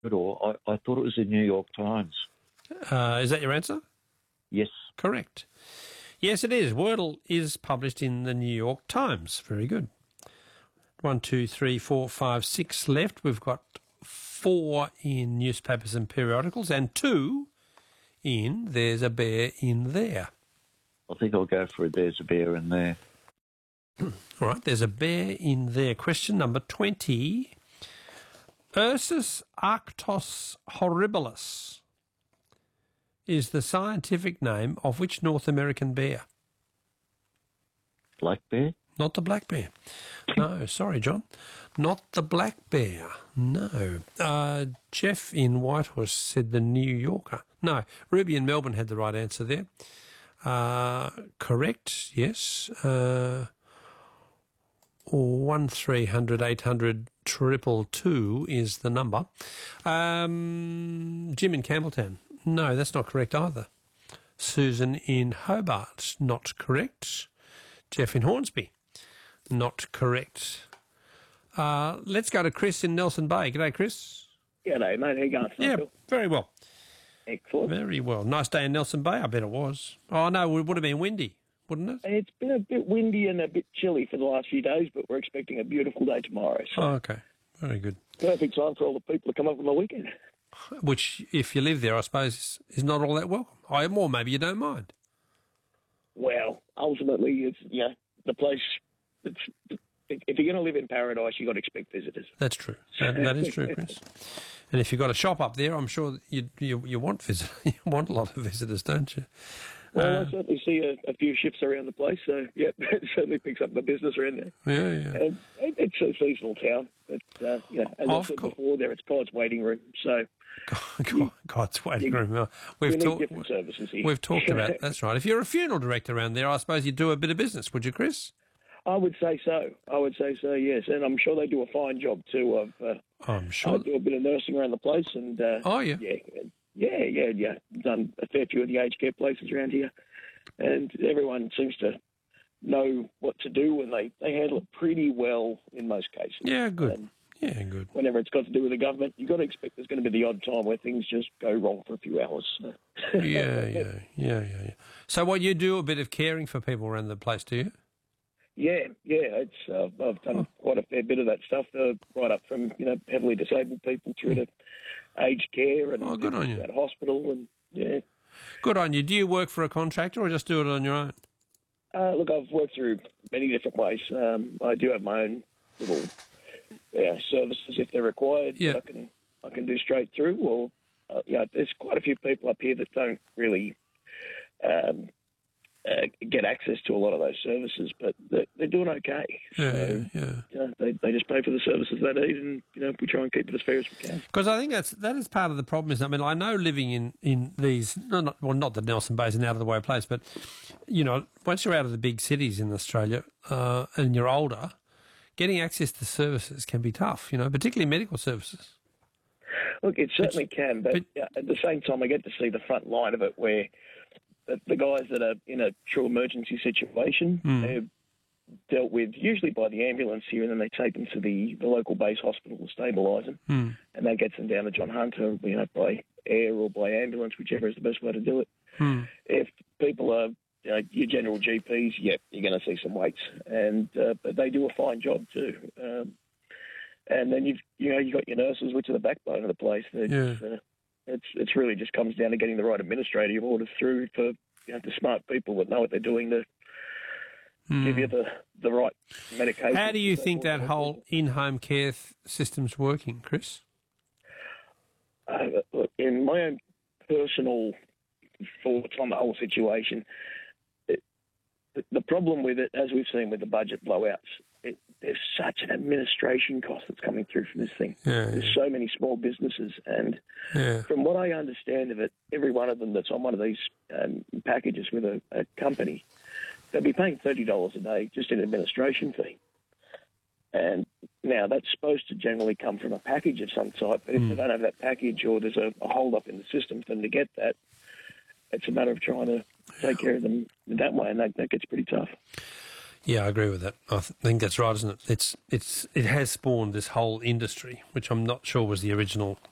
Good, or I thought it was the New York Times. Is that your answer? Yes. Correct. Yes, it is. Wordle is published in the New York Times. Very good. 1, 2, 3, 4, 5, 6 left. We've got 4 in newspapers and periodicals and 2 in There's a Bear in There. I think I'll go for There's a Bear in There. All right, There's a Bear in There. Question number 20. Ursus arctos horribilis is the scientific name of which North American bear? Black bear? Not the black bear. No, sorry, John. Not the black bear. No. Jeff in Whitehorse said the New Yorker. No, Ruby in Melbourne had the right answer there. Correct, yes. 1300 800 222 is the number. Jim in Campbelltown. No, that's not correct either. Susan in Hobart. Not correct. Jeff in Hornsby. Not correct. Let's go to Chris in Nelson Bay. G'day, Chris. G'day, mate. How you going? Yeah, very well. Excellent. Very well. Nice day in Nelson Bay, I bet it was. Oh, no, it would have been windy, wouldn't it? It's been a bit windy and a bit chilly for the last few days, but we're expecting a beautiful day tomorrow. So Oh, okay. Very good. perfect time for all the people to come up on the weekend. Which, if you live there, I suppose, is not all that welcome. Or maybe you don't mind. Well, ultimately, it's the place. If you're going to live in paradise, you've got to expect visitors. That's true. That is true, Chris. And if you've got a shop up there, I'm sure you want you want a lot of visitors, don't you? Well, I certainly see a few ships around the place, so yeah, it certainly picks up the business around there. Yeah. It's a seasonal town, but as I said before, it's God's waiting room. So God's waiting room. We need different services here. We've talked about that's right. If you're a funeral director around there, I suppose you'd do a bit of business, would you, Chris? I would say so. Yes, and I'm sure they do a fine job too. I'm sure. I do a bit of nursing around the place, and yeah. Done a fair few of the aged care places around here, and everyone seems to know what to do, and they handle it pretty well in most cases. Yeah, good. Good. Whenever it's got to do with the government, you've got to expect there's going to be the odd time where things just go wrong for a few hours. So. Yeah. So, what you do a bit of caring for people around the place, do you? Yeah. It's I've done quite a fair bit of that stuff, right up from heavily disabled people through to aged care and good on you. At hospital and yeah. Good on you. Do you work for a contractor or just do it on your own? Look, I've worked through many different ways. I do have my own little services if they're required. Yeah. That I can do straight through. Or there's quite a few people up here that don't really get access to a lot of those services, but they're doing okay. They just pay for the services they need, and we try and keep it as fair as we can. Because I think that is part of the problem. I mean, I know living in these not that Nelson Bay is an out of the way place, but once you're out of the big cities in Australia and you're older, getting access to services can be tough. Particularly medical services. Look, it certainly can, but at the same time, I get to see the front line of it where the guys that are in a true emergency situation, they're dealt with usually by the ambulance here, and then they take them to the local base hospital to stabilise them, and that gets them down to John Hunter, by air or by ambulance, whichever is the best way to do it. If people are your general GPs, you're going to see some waits, and but they do a fine job too. And then you've got your nurses, which are the backbone of the place. It's really just comes down to getting the right administrative orders through for the smart people that know what they're doing to give you the right medication. How do you think that whole in-home care system's working, Chris? In my own personal thoughts on the whole situation, the problem with it, as we've seen with the budget blowouts, there's such an administration cost that's coming through from this thing. There's so many small businesses, and from what I understand of it, every one of them that's on one of these packages with a company, they'll be paying $30 a day just in administration fee. And now that's supposed to generally come from a package of some type, but if they don't have that package or there's a hold-up in the system for them to get that, it's a matter of trying to take care of them that way, and that gets pretty tough. Yeah, I agree with that. I think that's right, isn't it? It has spawned this whole industry, which I'm not sure was the original